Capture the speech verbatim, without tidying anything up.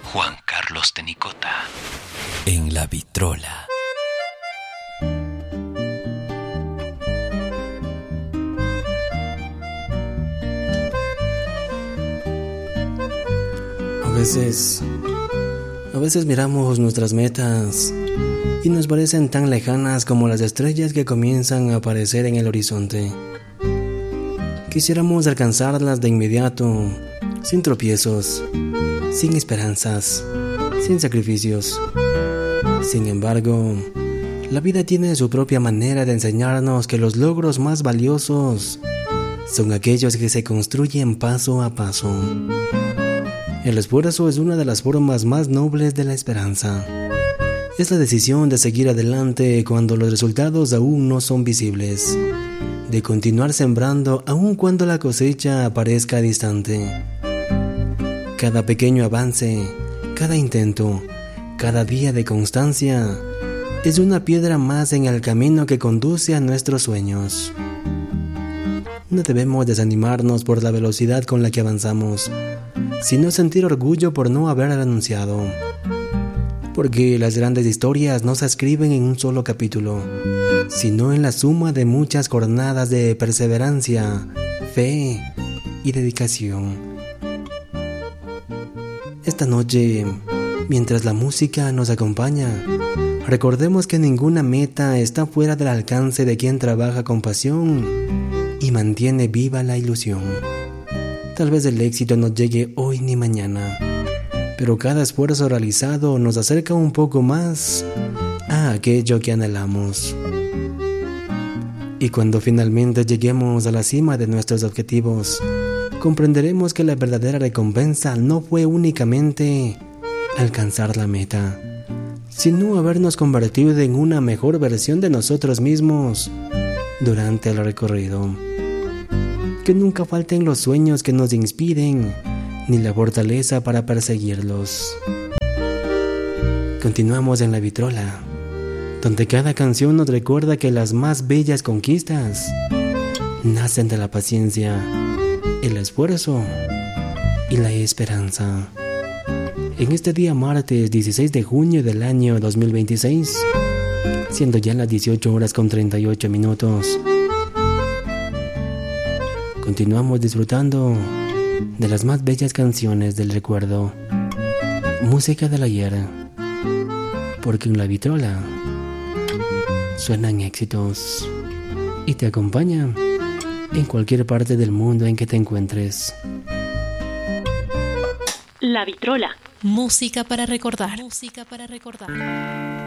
Juan Carlos Tenicota en La Vitrola. A veces, a veces miramos nuestras metas y nos parecen tan lejanas como las estrellas que comienzan a aparecer en el horizonte. Quisiéramos alcanzarlas de inmediato, sin tropiezos, sin esperanzas, sin sacrificios. Sin embargo, la vida tiene su propia manera de enseñarnos que los logros más valiosos son aquellos que se construyen paso a paso. El esfuerzo es una de las formas más nobles de la esperanza. Es la decisión de seguir adelante cuando los resultados aún no son visibles, de continuar sembrando aun cuando la cosecha parezca distante. Cada pequeño avance, cada intento, cada día de constancia es una piedra más en el camino que conduce a nuestros sueños. No debemos desanimarnos por la velocidad con la que avanzamos, sino sentir orgullo por no haber renunciado. Porque las grandes historias no se escriben en un solo capítulo, sino en la suma de muchas jornadas de perseverancia, fe y dedicación. Esta noche, mientras la música nos acompaña, recordemos que ninguna meta está fuera del alcance de quien trabaja con pasión y mantiene viva la ilusión. Tal vez el éxito no llegue hoy ni mañana, pero cada esfuerzo realizado nos acerca un poco más a aquello que anhelamos. Y cuando finalmente lleguemos a la cima de nuestros objetivos, comprenderemos que la verdadera recompensa no fue únicamente alcanzar la meta, sino habernos convertido en una mejor versión de nosotros mismos durante el recorrido. Que nunca falten los sueños que nos inspiren, ni la fortaleza para perseguirlos. Continuamos en La Vitrola, donde cada canción nos recuerda que las más bellas conquistas nacen de la paciencia, el esfuerzo y la esperanza. En este día martes dieciséis de junio del año dos mil veintiséis, siendo ya las dieciocho horas con treinta y ocho minutos, continuamos disfrutando de las más bellas canciones del recuerdo, música del ayer, porque en La Vitrola suenan éxitos y te acompaña en cualquier parte del mundo en que te encuentres. La Vitrola, música para recordar, música para recordar.